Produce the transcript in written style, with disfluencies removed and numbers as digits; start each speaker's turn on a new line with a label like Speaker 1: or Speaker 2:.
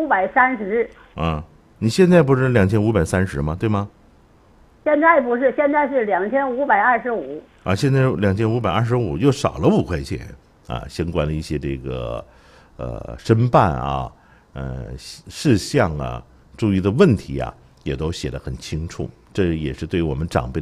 Speaker 1: 2530。
Speaker 2: 你现在不是2530吗？对吗？
Speaker 1: 现在不是，现在是2525。
Speaker 2: 现在2525，又少了5块钱相关的一些这个申办事项注意的问题也都写得很清楚，这也是对我们长辈的